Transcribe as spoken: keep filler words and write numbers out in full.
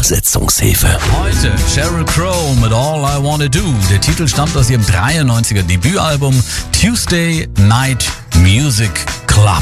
Übersetzungshilfe. Heute Sheryl Crow mit All I Wanna Do. Der Titel stammt aus ihrem dreiundneunziger Debütalbum Tuesday Night Music